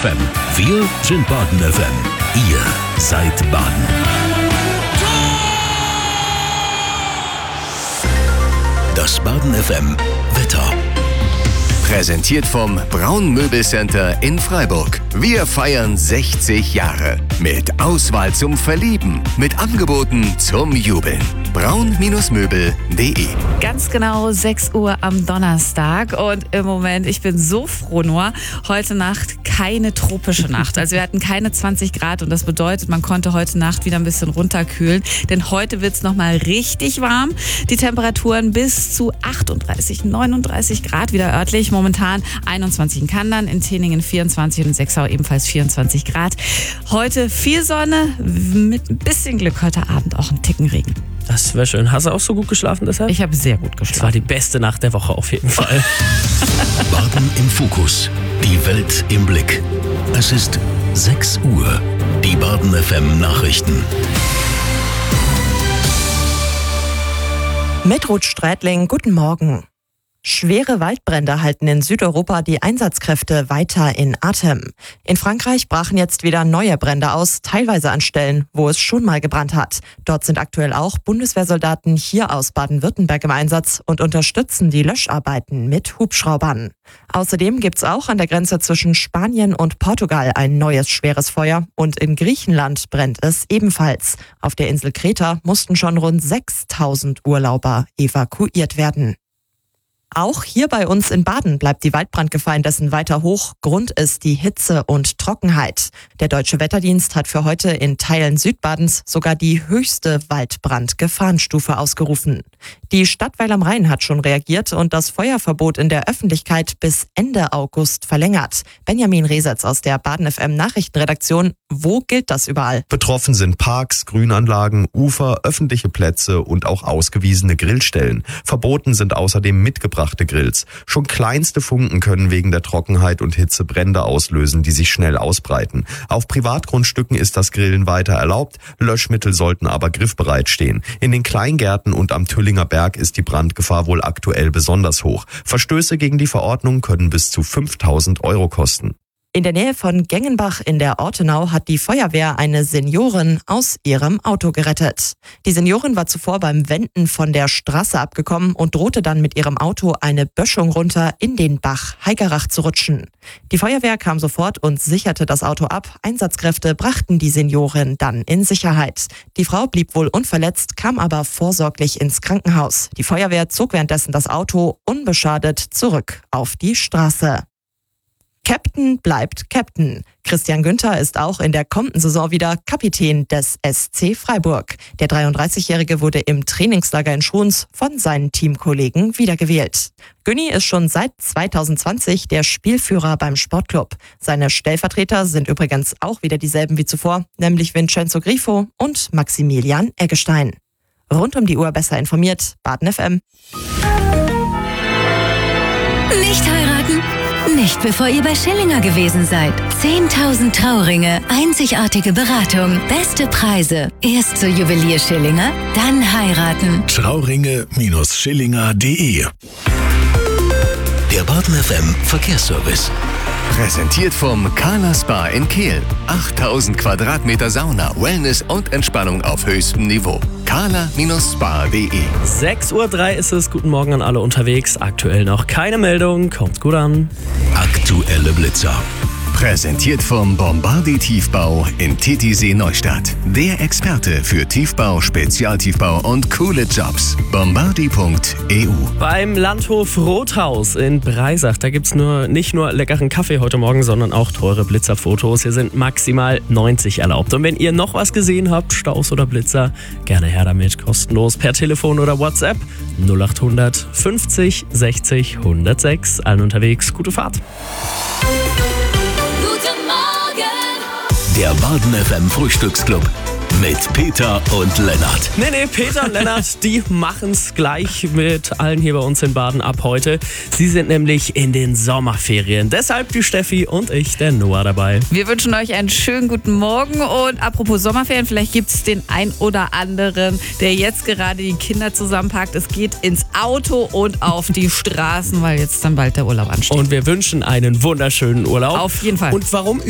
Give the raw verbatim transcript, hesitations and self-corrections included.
F M. Wir sind Baden F M. Ihr seid Baden. Das Baden F M Wetter. Präsentiert vom Braun Möbelcenter in Freiburg. Wir feiern sechzig Jahre. Mit Auswahl zum Verlieben. Mit Angeboten zum Jubeln. braun Möbel punkt de. Ganz genau sechs Uhr am Donnerstag. Und im Moment, ich bin so froh nur, heute Nacht keine tropische Nacht. Also wir hatten keine zwanzig Grad und das bedeutet, man konnte heute Nacht wieder ein bisschen runterkühlen. Denn heute wird es nochmal richtig warm. Die Temperaturen bis zu achtunddreißig, neununddreißig Grad wieder örtlich. Momentan einundzwanzig in Kandern, in Teningen vierundzwanzig und in Sechsau ebenfalls vierundzwanzig Grad. Heute viel Sonne, mit ein bisschen Glück heute Abend auch ein Ticken Regen. Das wäre schön. Hast du auch so gut geschlafen deshalb? Ich habe sehr gut geschlafen. Das war die beste Nacht der Woche auf jeden Fall. Baden im Fokus. Die Welt im Blick. Es ist sechs Uhr. Die Baden F M Nachrichten. Mit Ruth Strätling, guten Morgen. Schwere Waldbrände halten in Südeuropa die Einsatzkräfte weiter in Atem. In Frankreich brachen jetzt wieder neue Brände aus, teilweise an Stellen, wo es schon mal gebrannt hat. Dort sind aktuell auch Bundeswehrsoldaten hier aus Baden-Württemberg im Einsatz und unterstützen die Löscharbeiten mit Hubschraubern. Außerdem gibt's auch an der Grenze zwischen Spanien und Portugal ein neues schweres Feuer und in Griechenland brennt es ebenfalls. Auf der Insel Kreta mussten schon rund sechstausend Urlauber evakuiert werden. Auch hier bei uns in Baden bleibt die Waldbrandgefahr indessen weiter hoch. Grund ist die Hitze und Trockenheit. Der Deutsche Wetterdienst hat für heute in Teilen Südbadens sogar die höchste Waldbrandgefahrenstufe ausgerufen. Die Stadt Weil am Rhein hat schon reagiert und das Feuerverbot in der Öffentlichkeit bis Ende August verlängert. Benjamin Resetz aus der Baden F M Nachrichtenredaktion. Wo gilt das überall? Betroffen sind Parks, Grünanlagen, Ufer, öffentliche Plätze und auch ausgewiesene Grillstellen. Verboten sind außerdem mitgebrachte Grills. Schon kleinste Funken können wegen der Trockenheit und Hitze Brände auslösen, die sich schnell ausbreiten. Auf Privatgrundstücken ist das Grillen weiter erlaubt, Löschmittel sollten aber griffbereit stehen. In den Kleingärten und am Tüllinger Berg ist die Brandgefahr wohl aktuell besonders hoch. Verstöße gegen die Verordnung können bis zu fünftausend Euro kosten. In der Nähe von Gengenbach in der Ortenau hat die Feuerwehr eine Seniorin aus ihrem Auto gerettet. Die Seniorin war zuvor beim Wenden von der Straße abgekommen und drohte dann mit ihrem Auto eine Böschung runter in den Bach Heigerach zu rutschen. Die Feuerwehr kam sofort und sicherte das Auto ab. Einsatzkräfte brachten die Seniorin dann in Sicherheit. Die Frau blieb wohl unverletzt, kam aber vorsorglich ins Krankenhaus. Die Feuerwehr zog währenddessen das Auto unbeschadet zurück auf die Straße. Captain bleibt Captain. Christian Günther ist auch in der kommenden Saison wieder Kapitän des S C Freiburg. Der dreiunddreißigjährige wurde im Trainingslager in Schruns von seinen Teamkollegen wiedergewählt. Günni ist schon seit zweitausendzwanzig der Spielführer beim Sportclub. Seine Stellvertreter sind übrigens auch wieder dieselben wie zuvor, nämlich Vincenzo Grifo und Maximilian Eggestein. Rund um die Uhr besser informiert, Baden F M. Nicht heiraten? Nicht bevor ihr bei Schillinger gewesen seid. zehntausend Trauringe, einzigartige Beratung, beste Preise. Erst zur Juwelier Schillinger, dann heiraten. Trauringe Schillinger punkt de. Der Baden F M Verkehrsservice. Präsentiert vom Carla Spa in Kehl. achttausend Quadratmeter Sauna, Wellness und Entspannung auf höchstem Niveau. carla Spa punkt de. sechs Uhr drei ist es. Guten Morgen an alle unterwegs. Aktuell noch keine Meldung. Kommt gut an. Aktuelle Blitzer. Präsentiert vom Bombardi Tiefbau in Titisee Neustadt. Der Experte für Tiefbau, Spezialtiefbau und coole Jobs. bombardi punkt e u. Beim Landhof Rothaus in Breisach, da gibt's nur nicht nur leckeren Kaffee heute Morgen, sondern auch teure Blitzerfotos. Hier sind maximal neunzig erlaubt. Und wenn ihr noch was gesehen habt, Staus oder Blitzer, gerne her damit. Kostenlos per Telefon oder WhatsApp null acht hundert fünfzig sechzig hundertsechs. Allen unterwegs, gute Fahrt. Der Baden F M Frühstücksclub mit Peter und Lennart. Nee, nee, Peter und Lennart, die machen's gleich mit allen hier bei uns in Baden ab heute. Sie sind nämlich in den Sommerferien. Deshalb die Steffi und ich, der Noah, dabei. Wir wünschen euch einen schönen guten Morgen und apropos Sommerferien, vielleicht gibt es den ein oder anderen, der jetzt gerade die Kinder zusammenpackt. Es geht ins Auto und auf die Straßen, weil jetzt dann bald der Urlaub ansteht. Und wir wünschen einen wunderschönen Urlaub. Auf jeden Fall. Und warum